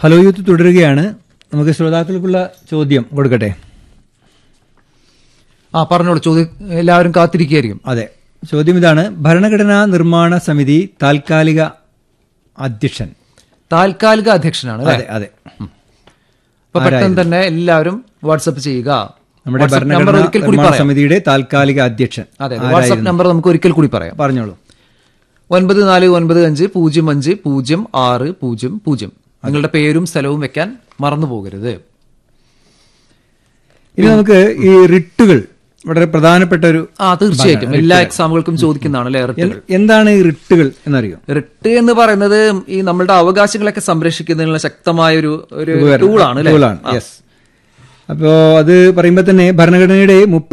Hello youth തുടരുകയാണ്. നമുക്ക് ശ്രോതാക്കൾക്കുള്ള ചോദ്യം കൊടുക്കട്ടെ. പറഞ്ഞോളൂ. ചോദ്യം എല്ലാവരും കാത്തിരിക്കുകയായിരിക്കും. അതെ, ചോദ്യം ഇതാണ്. ഭരണഘടനാ നിർമ്മാണ സമിതി താൽക്കാലിക അധ്യക്ഷനാണ്. അതെ അതെ. അപ്പൊ പെട്ടെന്ന് തന്നെ എല്ലാവരും വാട്സപ്പ് ചെയ്യുക. നമ്മുടെ ഭരണഘടനാ സമിതിയുടെ താൽക്കാലിക അധ്യക്ഷൻ. അതെ, വാട്സ്ആപ്പ് നമ്പർ നമുക്ക് ഒരിക്കൽ കൂടി പറയാം. പറഞ്ഞോളൂ. 9495050600. നിങ്ങളുടെ പേരും സ്ഥലവും വെക്കാൻ മറന്നു പോകരുത്. ഇനി നമുക്ക് ഈ റിട്ടുകൾ വളരെ പ്രധാനപ്പെട്ട ഒരു തീർച്ചയായിട്ടും എല്ലാ എക്സാമുകൾക്കും ചോദിക്കുന്നതാണ് അല്ലെ റിട്ടുകൾ. എന്താണ് ഈ റിട്ടുകൾ എന്നറിയോ? റിട്ട് എന്ന് പറയുന്നത് ഈ നമ്മളുടെ അവകാശങ്ങളൊക്കെ സംരക്ഷിക്കുന്നതിനുള്ള ശക്തമായ ഒരു ടൂളാണ്. അപ്പോ അത് പറയുമ്പോൾ തന്നെ ഭരണഘടനയുടെ